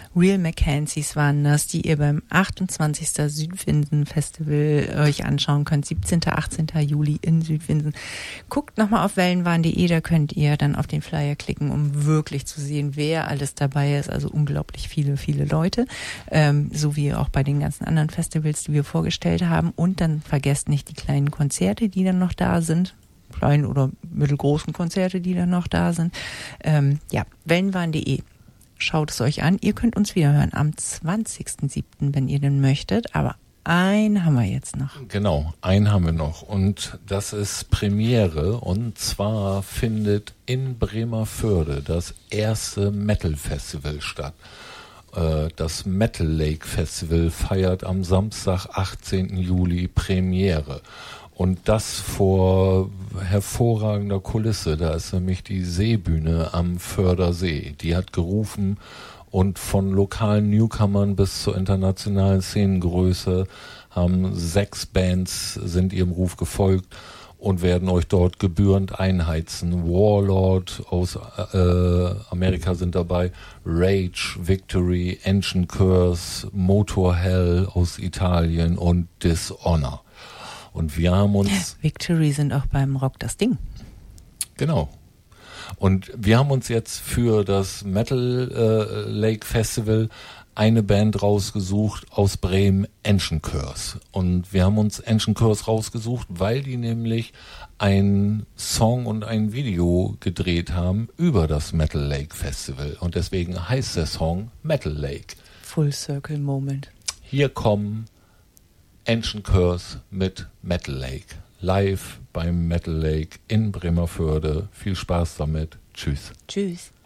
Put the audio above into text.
Real Mackenzies waren das, die ihr beim 28. Südwinsen-Festival euch anschauen könnt. 17. 18. Juli in Südwinsen. Guckt nochmal auf wellenwahn.de, da könnt ihr dann auf den Flyer klicken, um wirklich zu sehen, wer alles dabei ist. Also unglaublich viele Leute. So wie auch bei den ganzen anderen Festivals, die wir vorgestellt haben. Und dann vergesst nicht die kleinen Konzerte, die dann noch da sind. Kleinen oder mittelgroßen Konzerte, die dann noch da sind. Wellenwahn.de. Schaut es euch an. Ihr könnt uns wieder hören am 20.07., wenn ihr denn möchtet. Aber einen haben wir jetzt noch. Genau, einen haben wir noch. Und das ist Premiere. Und zwar findet in Bremerförde das erste Metal Festival statt. Das Metal Lake Festival feiert am Samstag, 18. Juli Premiere. Und das vor hervorragender Kulisse. Da ist nämlich die Seebühne am Fördersee. Die hat gerufen und von lokalen Newcomern bis zur internationalen Szenengröße haben 6 Bands sind ihrem Ruf gefolgt und werden euch dort gebührend einheizen. Warlord aus Amerika sind dabei, Rage, Victory, Ancient Curse, Motorhell aus Italien und Dishonor. Und wir haben uns... Victory sind auch beim Rock das Ding. Genau. Und wir haben uns jetzt für das Metal Lake Festival eine Band rausgesucht aus Bremen, Ancient Curse. Und wir haben uns Ancient Curse rausgesucht, weil die nämlich einen Song und ein Video gedreht haben über das Metal Lake Festival. Und deswegen heißt der Song Metal Lake. Full Circle Moment. Hier kommen Ancient Curse mit Metal Lake. Live beim Metal Lake in Bremerförde. Viel Spaß damit. Tschüss. Tschüss.